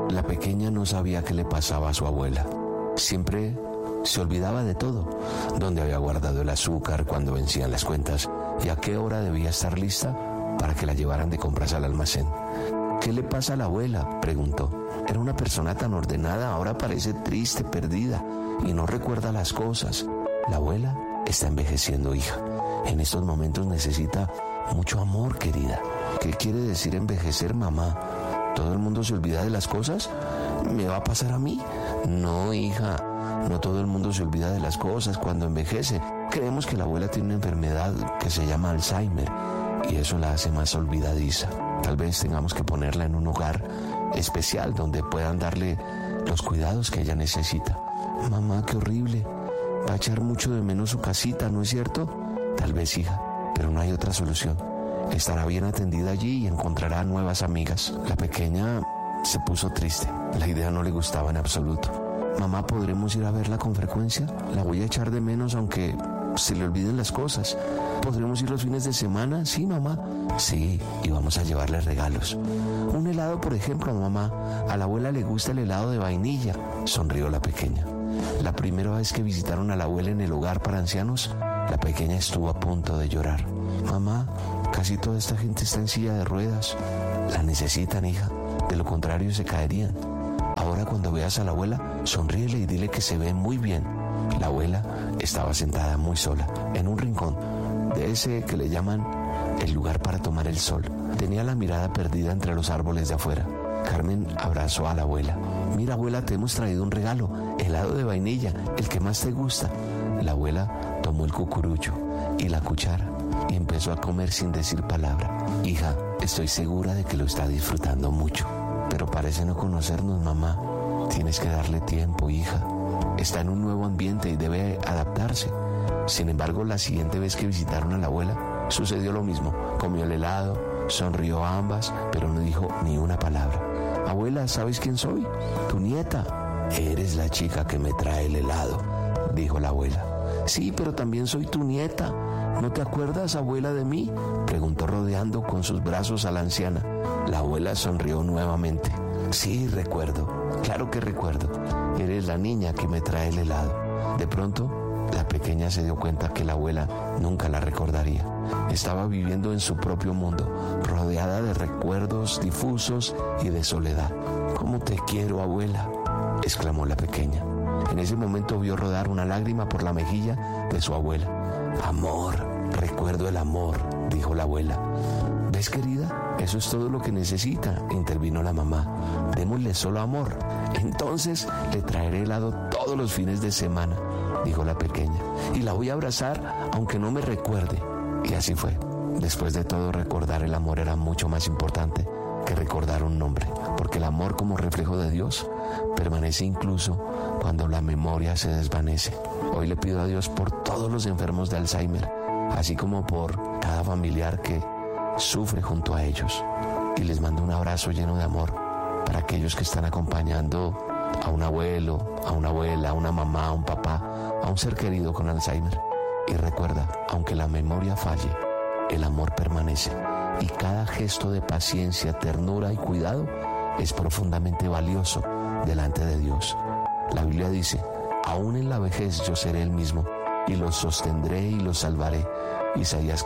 La pequeña no sabía qué le pasaba a su abuela. Siempre se olvidaba de todo, dónde había guardado el azúcar cuando vencían las cuentas y a qué hora debía estar lista para que la llevaran de compras al almacén. ¿Qué le pasa a la abuela?, preguntó. Era una persona tan ordenada, ahora parece triste, perdida y no recuerda las cosas. La abuela está envejeciendo, hija. En estos momentos necesita mucho amor, querida. ¿Qué quiere decir envejecer, mamá? ¿Todo el mundo se olvida de las cosas? ¿Me va a pasar a mí? No, hija, no todo el mundo se olvida de las cosas cuando envejece. Creemos que la abuela tiene una enfermedad que se llama Alzheimer y eso la hace más olvidadiza. Tal vez tengamos que ponerla en un hogar especial donde puedan darle los cuidados que ella necesita. Mamá, qué horrible. Va a echar mucho de menos su casita, ¿no es cierto? Tal vez, hija, pero no hay otra solución. Estará bien atendida allí y encontrará nuevas amigas. La pequeña se puso triste. La idea no le gustaba en absoluto. Mamá, ¿podremos ir a verla con frecuencia? La voy a echar de menos aunque se le olviden las cosas. ¿Podremos ir los fines de semana? Sí, mamá. Sí, y vamos a llevarle regalos. Un helado, por ejemplo, mamá. A la abuela le gusta el helado de vainilla. Sonrió la pequeña. La primera vez que visitaron a la abuela en el hogar para ancianos, la pequeña estuvo a punto de llorar. Mamá, casi toda esta gente está en silla de ruedas. La necesitan, hija. De lo contrario se caerían. Ahora cuando veas a la abuela, sonríele y dile que se ve muy bien. La abuela estaba sentada muy sola, en un rincón, de ese que le llaman el lugar para tomar el sol. Tenía la mirada perdida entre los árboles de afuera. Carmen abrazó a la abuela. Mira, abuela, te hemos traído un regalo, helado de vainilla, el que más te gusta. La abuela tomó el cucurucho y la cuchara y empezó a comer sin decir palabra. Hija, estoy segura de que lo está disfrutando mucho, pero parece no conocernos, mamá. Tienes que darle tiempo, hija. Está en un nuevo ambiente y debe adaptarse. Sin embargo, la siguiente vez que visitaron a la abuela, sucedió lo mismo. Comió el helado, sonrió a ambas, pero no dijo ni una palabra. Abuela, ¿sabes quién soy? Tu nieta. Eres la chica que me trae el helado, dijo la abuela. Sí, pero también soy tu nieta. ¿No te acuerdas, abuela, de mí?, preguntó rodeando con sus brazos a la anciana. La abuela sonrió nuevamente. Sí, recuerdo. Claro que recuerdo. Eres la niña que me trae el helado. De pronto, la pequeña se dio cuenta que la abuela nunca la recordaría. Estaba viviendo en su propio mundo, rodeada de recuerdos difusos y de soledad. ¿Cómo te quiero, abuela?, exclamó la pequeña. En ese momento vio rodar una lágrima por la mejilla de su abuela. Amor, recuerdo el amor, dijo la abuela. ¿Ves, querida? Eso es todo lo que necesita, intervino la mamá. Démosle solo amor. Entonces le traeré helado todos los fines de semana, dijo la pequeña. Y la voy a abrazar aunque no me recuerde. Y así fue. Después de todo, recordar el amor era mucho más importante que recordar un nombre, porque el amor como reflejo de Dios permanece incluso cuando la memoria se desvanece. Hoy le pido a Dios por todos los enfermos de Alzheimer, así como por cada familiar que sufre junto a ellos. Y les mando un abrazo lleno de amor para aquellos que están acompañando a un abuelo, a una abuela, a una mamá, a un papá, a un ser querido con Alzheimer. Y recuerda, aunque la memoria falle, el amor permanece. Y cada gesto de paciencia, ternura y cuidado es profundamente valioso delante de Dios. La Biblia dice, aún en la vejez yo seré el mismo, y los sostendré y los salvaré. Isaías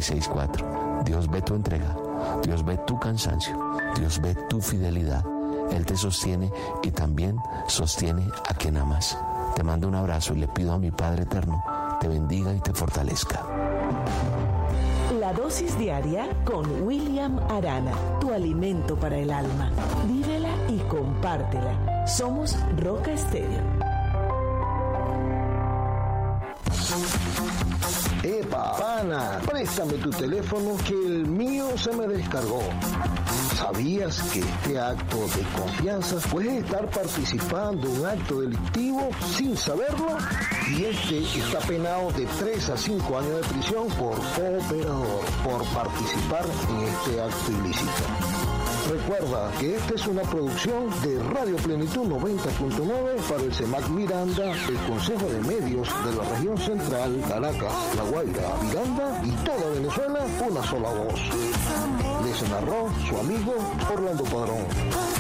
46:4. Dios ve tu entrega, Dios ve tu cansancio, Dios ve tu fidelidad. Él te sostiene y también sostiene a quien amas. Te mando un abrazo y le pido a mi Padre Eterno te bendiga y te fortalezca. La dosis diaria con William Arana, tu alimento para el alma. Vívela y compártela. Somos Roca Estéreo. Epa, pana, préstame tu teléfono que el mío se me descargó. ¿Sabías que este acto de confianza puede estar participando en un acto delictivo sin saberlo? Y está penado de 3 a 5 años de prisión por cooperador, por participar en este acto ilícito. Recuerda que esta es una producción de Radio Plenitud 90.9 para el CEMAC Miranda, el Consejo de Medios de la Región Central, Caracas, La Guaira, Miranda y toda Venezuela, una sola voz. Les narró su amigo Orlando Padrón.